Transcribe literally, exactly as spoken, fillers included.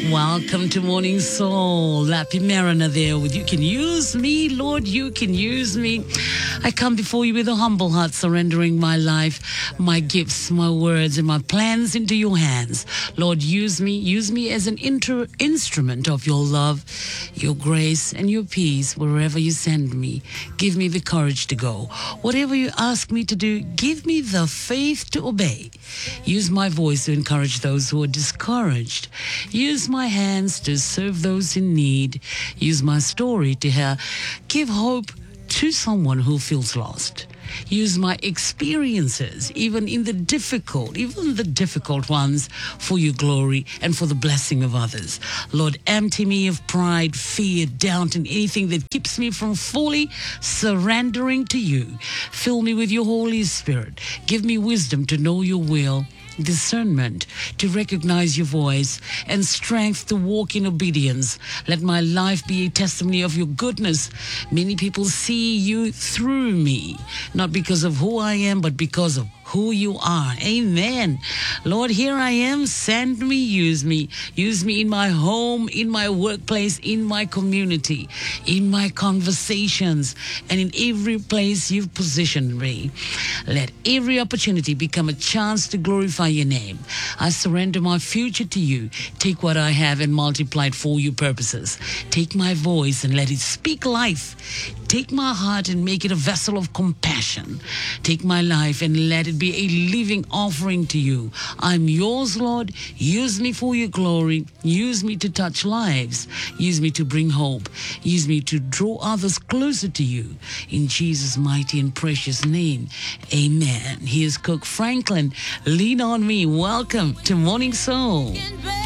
Welcome to Morning Soul. Lappy Mariner there with you can use me, Lord, you can use me. I come before you with a humble heart, surrendering my life, my gifts, my words, and my plans into your hands. Lord, use me. Use me as an inter- instrument of your love, your grace, and your peace wherever you send me. Give me the courage to go. Whatever you ask me to do, give me the faith to obey. Use my voice to encourage those who are discouraged. Use my hands to serve those in need. Use my story to help give hope to someone who feels lost. Use my experiences, even in the difficult, even the difficult ones, for your glory and for the blessing of others. Lord, empty me of pride, fear, doubt, and anything that keeps me from fully surrendering to you. Fill me with your Holy Spirit. Give me wisdom to know your will, discernment to recognize your voice, and strength to walk in obedience. Let my life be a testimony of your goodness. Many people see you through me, not because of who I am, but because of who you are. Amen. Lord, here I am. Send me, use me. Use me in my home, in my workplace, in my community, in my conversations, and in every place you've positioned me. Let every opportunity become a chance to glorify your name. I surrender my future to you. Take what I have and multiply it for your purposes. Take my voice and let it speak life. Take my heart and make it a vessel of compassion. Take my life and let it be a living offering to you. I'm yours, Lord. Use me for your glory. Use me to touch lives. Use me to bring hope. Use me to draw others closer to you. In Jesus' mighty and precious name, amen. Here's Cook Franklin. Lean on me. Welcome to Morning Soul.